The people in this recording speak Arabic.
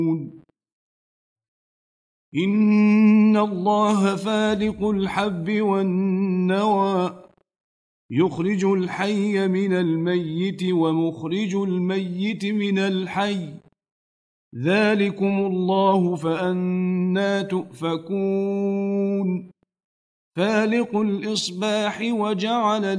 إن الله فالق الحب والنوى يخرج الحي من الميت ومخرج الميت من الحي ذلكم الله فأنى تؤفكون فالق الإصباح وجعل